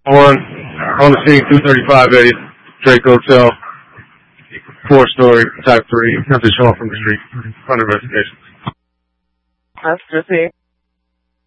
On the scene, 235A, Drake Hotel, 4-story, type 3, nothing showing from the street, under investigation. That's just it.